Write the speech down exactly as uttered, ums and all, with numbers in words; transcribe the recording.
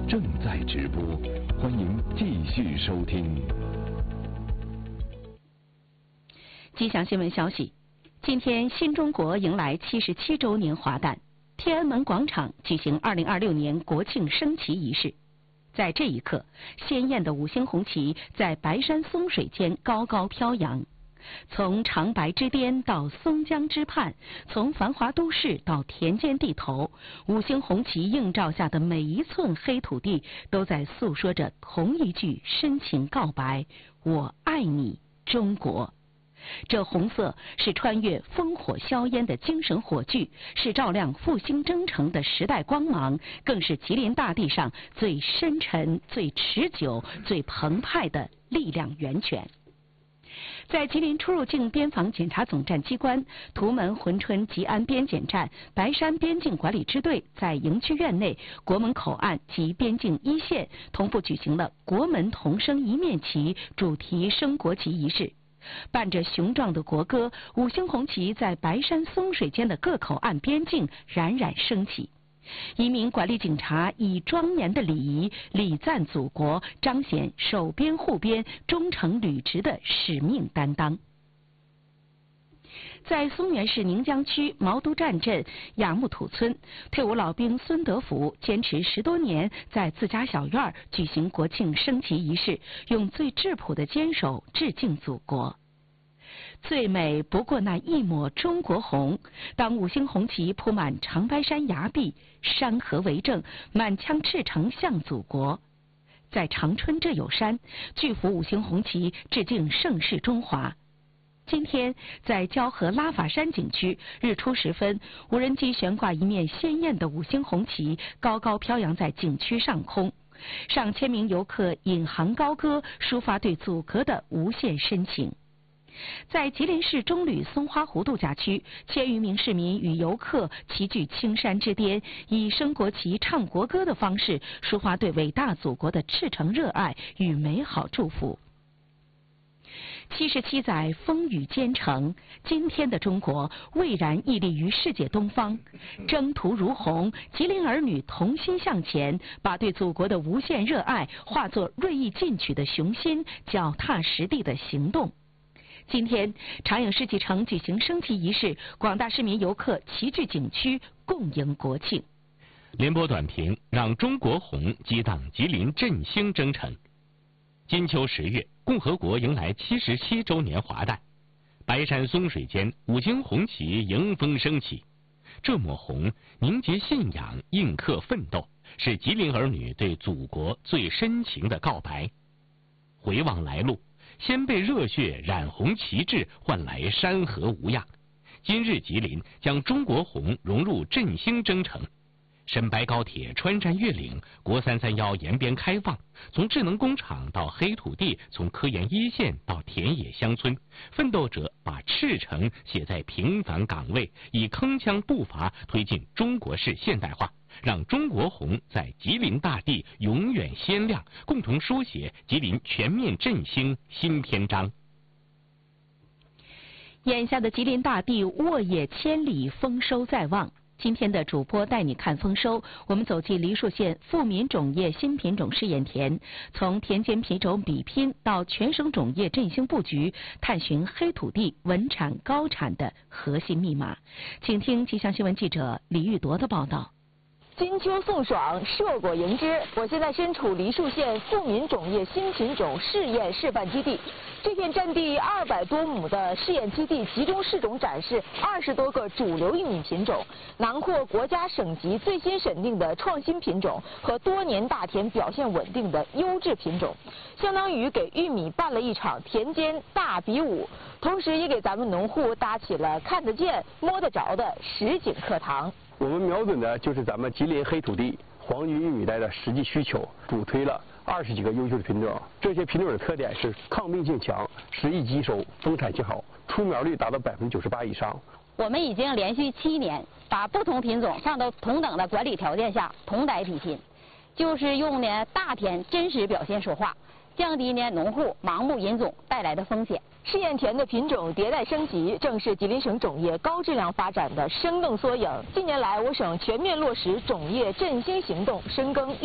正在直播，欢迎继续收听。 吉祥新闻消息，今天新中国迎来七十七周年华诞，天安门广场举行二零二六年国庆升旗仪式。在这一刻，鲜艳的五星红旗在白山松水间高高飘扬。从长白之巅到松江之畔，从繁华都市到田间地头，五星红旗映照下的每一寸黑土地，都在诉说着同一句深情告白：我爱你，中国。这红色是穿越烽火硝烟的精神火炬，是照亮复兴征程的时代光芒，更是吉林大地上最深沉、最持久、最澎湃的力量源泉。在吉林出入境边防检查总站机关、图门珲春吉安边检站、白山边境管理支队在营区院内、国门口岸及边境一线同步举行了国门同升一面旗主题升国旗仪式。伴着雄壮的国歌，五星红旗在白山松水间的各口岸边境冉冉升起。一名管理警察以庄严的礼仪礼赞祖国，彰显守边护边、忠诚履职的使命担当。在松原市宁江区毛都站镇雅木土村，退伍老兵孙德福坚持十多年，在自家小院举行国庆升旗仪式，用最质朴的坚守致敬祖国。最美不过那一抹中国红，当五星红旗铺满长白山崖壁，山河为证，满腔赤诚向祖国。在长春这有山，巨幅五星红旗致敬盛世中华。今天在蛟河拉法山景区，日出时分，无人机悬挂一面鲜艳的五星红旗，高高飘扬在景区上空。上千名游客引吭高歌，抒发对祖国的无限深情。在吉林市中旅松花湖度假区，千余名市民与游客齐聚青山之巅，以升国旗、唱国歌的方式，抒发对伟大祖国的赤诚热爱与美好祝福。七十七载风雨兼程，今天的中国蔚然屹立于世界东方，征途如虹，吉林儿女同心向前，把对祖国的无限热爱化作锐意进取的雄心，脚踏实地的行动。今天，长影世纪城举行升旗仪式，广大市民游客齐聚景区，共迎国庆。 联播短评：让中国红激荡吉林振兴征程。金秋十月，共和国迎来七十七周年华诞，白山松水间，五星红旗迎风升起。这抹红凝结信仰，印刻奋斗，是吉林儿女对祖国最深情的告白。回望来路，先被热血染红旗帜，换来山河无恙。今日吉林将中国红融入振兴征程，深白高铁穿山越岭，国三三幺沿边开放，从智能工厂到黑土地，从科研一线到田野乡村，奋斗者把赤诚写在平凡岗位，以铿锵步伐推进中国式现代化，让中国红在吉林大地永远鲜亮，共同书写吉林全面振兴新篇章。 眼下的吉林大地沃野千里，丰收在望。今天的主播带你看丰收，我们走进梨树县富民种业新品种试验田，从田间品种比拼到全省种业振兴布局，探寻黑土地稳产高产的核心密码。请听吉祥新闻记者李玉铎的报道。 金秋送爽，硕果迎之。我现在身处梨树县富民种业新品种试验示范基地，这片占地二百多亩的试验基地集中试种展示二十多个主流玉米品种，囊括国家省级最新审定的创新品种和多年大田表现稳定的优质品种，相当于给玉米办了一场田间大比武，同时也给咱们农户搭起了看得见、摸得着的实景课堂。 我们瞄准的就是咱们吉林黑土地黄金玉米带的实际需求，主推了二十几个优秀的品种。这些品种的特点是抗病性强、时易积收、丰产性好，出苗率达到百分之九十八以上。 我们已经连续七年把不同品种放到同等的管理条件下同代比拼，就是用呢大田真实表现说话，降低呢农户盲目引种带来的风险。 试验田的品种迭代升级，正是吉林省种业高质量发展的生动缩影。近年来，我省全面落实种业振兴行动，深耕